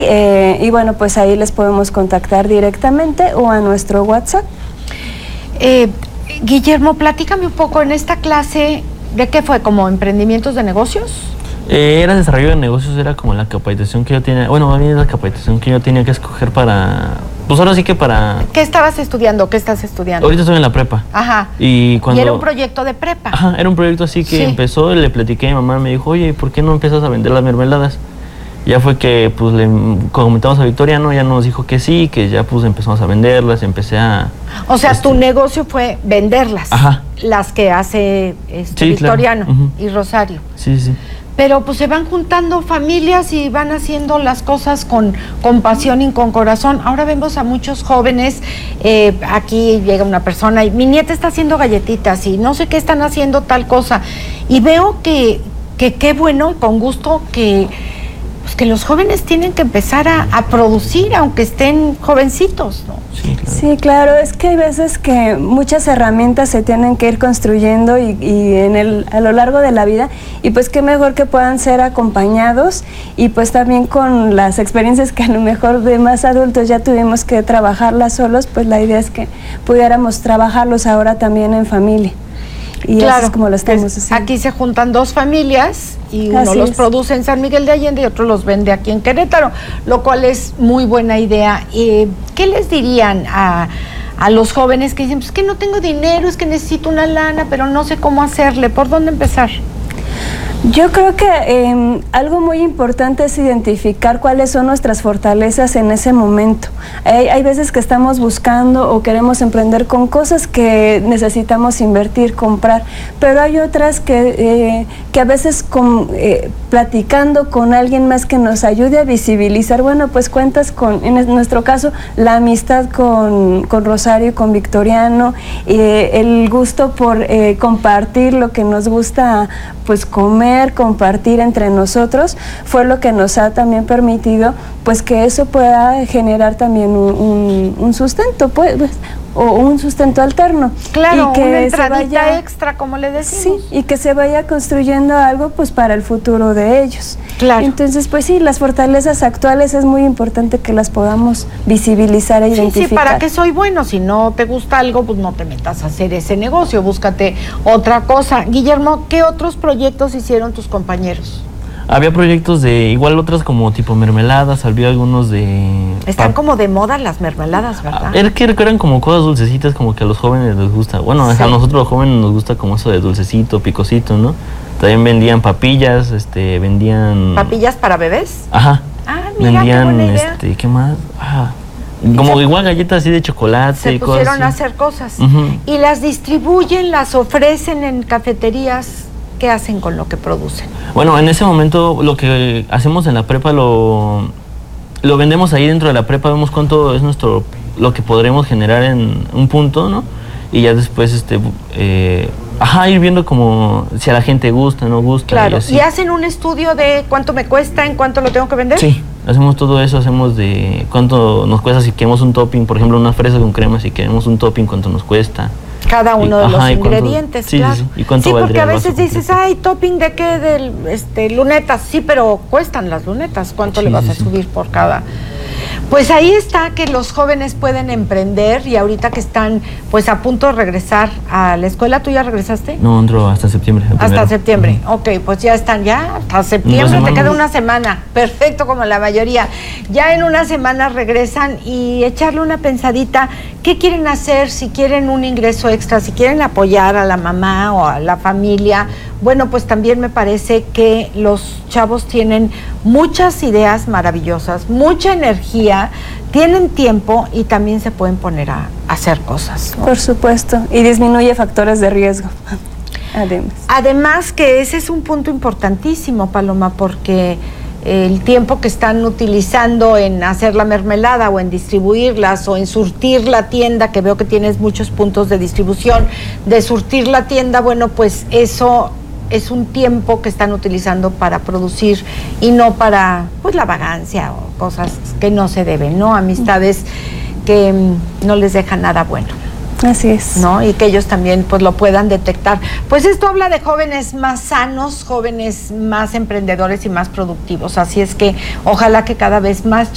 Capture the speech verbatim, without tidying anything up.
Eh, y bueno, pues ahí les podemos contactar directamente o a nuestro WhatsApp. Eh, Guillermo, platícame un poco en esta clase, ¿de qué fue? ¿Como emprendimientos de negocios? Eh, era desarrollo de negocios, era como la capacitación que yo tenía, bueno, a mí es la capacitación que yo tenía que escoger para, pues ahora sí que para... ¿Qué estabas estudiando? ¿Qué estás estudiando? Ahorita estoy en la prepa. Ajá. Y, cuando... y era un proyecto de prepa. Ajá, era un proyecto así que sí. Empezó, le platiqué a mi mamá, me dijo, oye, ¿por qué no empiezas a vender las mermeladas? Ya fue que pues le comentamos a Victoriano, ya nos dijo que sí, que ya pues empezamos a venderlas, empecé a... O sea, este... tu negocio fue venderlas. Ajá. Las que hace este, sí, Victoriano claro. uh-huh. y Rosario. Sí, sí. Pero pues se van juntando familias y van haciendo las cosas con, con pasión y con corazón. Ahora vemos a muchos jóvenes, eh, aquí llega una persona y mi nieta está haciendo galletitas y no sé qué están haciendo tal cosa. Y veo que que qué bueno, con gusto que... pues que los jóvenes tienen que empezar a, a producir, aunque estén jovencitos, ¿no? Sí, claro. Sí, claro, es que hay veces que muchas herramientas se tienen que ir construyendo y, y en el, a lo largo de la vida, y pues qué mejor que puedan ser acompañados y pues también con las experiencias que a lo mejor de más adultos ya tuvimos que trabajarlas solos, pues la idea es que pudiéramos trabajarlos ahora también en familia. Y claro, eso es como lo estamos haciendo. Aquí se juntan dos familias y uno Así los es. produce en San Miguel de Allende y otro los vende aquí en Querétaro, lo cual es muy buena idea. Eh, ¿Qué les dirían a, a los jóvenes que dicen, pues que no tengo dinero, es que necesito una lana, pero no sé cómo hacerle? ¿Por dónde empezar? Yo creo que eh, algo muy importante es identificar cuáles son nuestras fortalezas en ese momento. Hay, hay veces que estamos buscando o queremos emprender con cosas que necesitamos invertir, comprar, pero hay otras que, eh, que a veces con, eh, platicando con alguien más que nos ayude a visibilizar, bueno, pues cuentas con, en nuestro caso, la amistad con, con Rosario y con Victoriano, eh, el gusto por eh, compartir lo que nos gusta, pues comer, compartir entre nosotros, fue lo que nos ha también permitido pues que eso pueda generar también un, un, un sustento, pues, o un sustento alterno. Claro, y que una entradita vaya, extra, como le decimos. Sí, y que se vaya construyendo algo pues para el futuro de ellos. Claro. Entonces, pues sí, las fortalezas actuales es muy importante que las podamos visibilizar e sí, identificar. Sí, ¿para qué soy bueno? Si no te gusta algo, pues no te metas a hacer ese negocio, búscate otra cosa. Guillermo, ¿qué otros proyectos hicieron tus compañeros? Había proyectos de, igual otras como tipo mermeladas, había algunos de... Están como de moda las mermeladas, ¿verdad? Era que eran como cosas dulcecitas, como que a los jóvenes les gusta. Bueno, sí. A nosotros los jóvenes nos gusta como eso de dulcecito, picosito, ¿no? También vendían papillas, este, vendían... ¿Papillas para bebés? Ajá. Ah, mira, vendían, qué buena idea. este, ¿qué más? Ah, como se, igual galletas así de chocolate se y cosas así. Se pusieron a hacer cosas. Uh-huh. Y las distribuyen, las ofrecen en cafeterías. ¿Qué hacen con lo que producen? Bueno, en ese momento lo que hacemos en la prepa lo, lo vendemos ahí dentro de la prepa, vemos cuánto es nuestro lo que podremos generar en un punto, ¿no? Y ya después, este, eh, ajá, ir viendo como si a la gente gusta, no gusta. Claro, y, así. ¿Y hacen un estudio de cuánto me cuesta, en cuánto lo tengo que vender? Sí, hacemos todo eso, hacemos de cuánto nos cuesta si queremos un topping, por ejemplo, una fresa con crema, si queremos un topping, cuánto nos cuesta. Cada uno y, de ajá, los ingredientes, sí, claro. Sí, sí. ¿Y cuánto sí, porque a veces vaso dices, ay, topping de qué, de este, lunetas. Sí, pero cuestan las lunetas. ¿Cuánto sí, le vas sí, a sí. subir por cada? Pues ahí está que los jóvenes pueden emprender y ahorita que están pues a punto de regresar a la escuela. ¿Tú ya regresaste? No, entro hasta septiembre. Hasta septiembre. Uh-huh. Ok, pues ya están, ya hasta septiembre, te queda una semana. Perfecto, como la mayoría. Ya en una semana regresan y echarle una pensadita. ¿Qué quieren hacer? Si quieren un ingreso extra, si quieren apoyar a la mamá o a la familia. Bueno, pues también me parece que los chavos tienen muchas ideas maravillosas, mucha energía, tienen tiempo y también se pueden poner a, a hacer cosas, ¿no? Por supuesto, y disminuye factores de riesgo. Además. Además que ese es un punto importantísimo, Paloma, porque el tiempo que están utilizando en hacer la mermelada o en distribuirlas o en surtir la tienda, que veo que tienes muchos puntos de distribución, de surtir la tienda, bueno, pues eso es un tiempo que están utilizando para producir y no para, pues, la vagancia o cosas que no se deben, ¿no? Amistades que mmm, no les dejan nada bueno. Así es. ¿No? Y que ellos también pues lo puedan detectar. Pues esto habla de jóvenes más sanos, jóvenes más emprendedores y más productivos. Así es que ojalá que cada vez más